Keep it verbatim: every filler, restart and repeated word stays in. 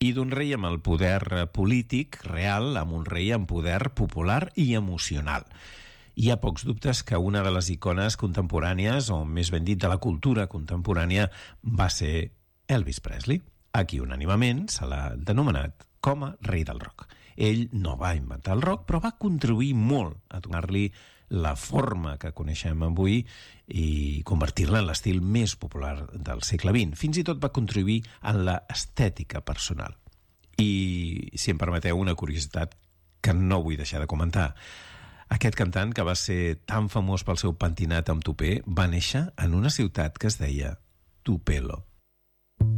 i d'un rei amb el poder polític real, amb un rei amb poder popular i emocional. Hi ha pocs dubtes que una de les icones contemporànies, o més ben dit de la cultura contemporània, va ser Elvis Presley, a qui unànimement se l'ha denominat com a rei del rock. Ell no va inventar el rock, però va contribuir molt a donar-li la forma que coneixem avui i convertir-la en l'estil més popular del segle vint. Fins i tot va contribuir en l'estètica personal. I, si em permeteu, una curiositat que no vull deixar de comentar. Aquest cantant, que va ser tan famós pel seu pentinat amb tupé, va néixer en una ciutat que es deia Tupelo.